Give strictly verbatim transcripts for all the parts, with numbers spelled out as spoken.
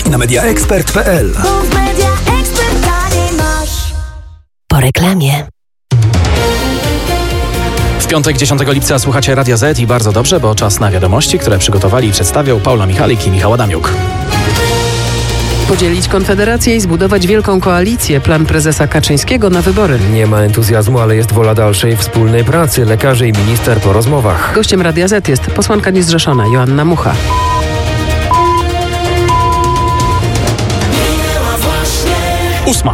i na media expert kropka p l. Po reklamie. W piątek dziesiątego lipca słuchacie Radia Z i bardzo dobrze, bo czas na wiadomości, które przygotowali i przedstawią Paula Michalik i Michał Adamiuk. Podzielić Konfederację i zbudować wielką koalicję. Plan prezesa Kaczyńskiego na wybory. Nie ma entuzjazmu, ale jest wola dalszej wspólnej pracy. Lekarze i minister po rozmowach. Gościem Radia Z jest posłanka niezrzeszona Joanna Mucha. Ósma.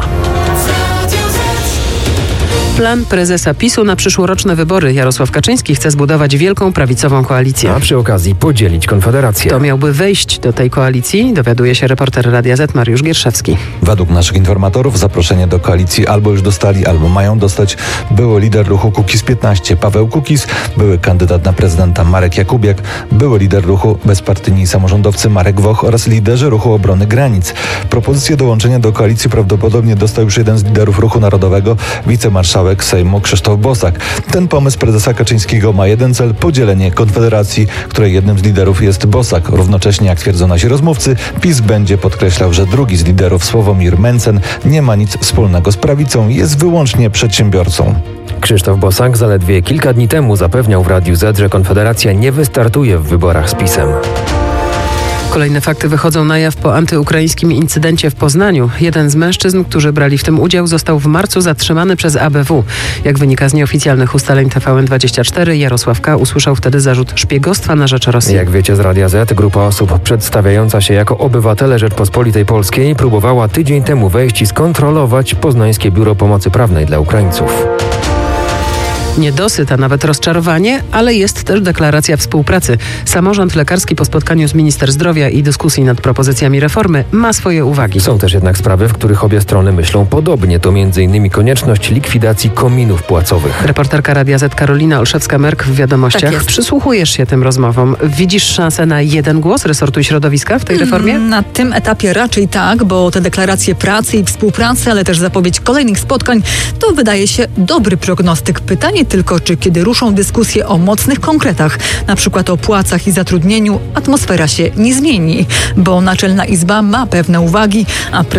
Plan prezesa PiSu na przyszłoroczne wybory. Jarosław Kaczyński chce zbudować wielką prawicową koalicję. A przy okazji podzielić Konfederację. Kto miałby wejść do tej koalicji? Dowiaduje się reporter Radia Z Mariusz Gierszewski. Według naszych informatorów zaproszenie do koalicji albo już dostali, albo mają dostać były lider ruchu Kukiz piętnaście Paweł Kukiz, były kandydat na prezydenta Marek Jakubiak, były lider ruchu bezpartyjni samorządowcy Marek Woch oraz liderzy ruchu obrony granic. Propozycję dołączenia do koalicji prawdopodobnie dostał już jeden z liderów ruchu narodowego, wicemarszałek Sejmu Krzysztof Bosak. Ten pomysł prezesa Kaczyńskiego ma jeden cel: podzielenie Konfederacji, której jednym z liderów jest Bosak. Równocześnie, jak twierdzą nasi rozmówcy, PiS będzie podkreślał, że drugi z liderów, Sławomir Mencen, nie ma nic wspólnego z prawicą i jest wyłącznie przedsiębiorcą. Krzysztof Bosak zaledwie kilka dni temu zapewniał w Radiu Z, że Konfederacja nie wystartuje w wyborach z PiS-em. Kolejne fakty wychodzą na jaw po antyukraińskim incydencie w Poznaniu. Jeden z mężczyzn, którzy brali w tym udział, został w marcu zatrzymany przez A B W. Jak wynika z nieoficjalnych ustaleń T V N dwadzieścia cztery, Jarosław K. usłyszał wtedy zarzut szpiegostwa na rzecz Rosji. Jak wiecie z Radia Z, grupa osób przedstawiająca się jako obywatele Rzeczpospolitej Polskiej próbowała tydzień temu wejść i skontrolować Poznańskie Biuro Pomocy Prawnej dla Ukraińców. Niedosyt, a nawet rozczarowanie, ale jest też deklaracja współpracy. Samorząd lekarski po spotkaniu z minister zdrowia i dyskusji nad propozycjami reformy ma swoje uwagi. Są też jednak sprawy, w których obie strony myślą podobnie. To między innymi konieczność likwidacji kominów płacowych. Reporterka Radia Z Karolina Olszewska-Merk w Wiadomościach. Tak, przysłuchujesz się tym rozmowom. Widzisz szansę na jeden głos resortu środowiska w tej reformie? Na tym etapie raczej tak, bo te deklaracje pracy i współpracy, ale też zapowiedź kolejnych spotkań, to wydaje się dobry prognostyk. Pytanie tylko, czy kiedy ruszą dyskusje o mocnych konkretach, na przykład o płacach i zatrudnieniu, atmosfera się nie zmieni, bo Naczelna Izba ma pewne uwagi, a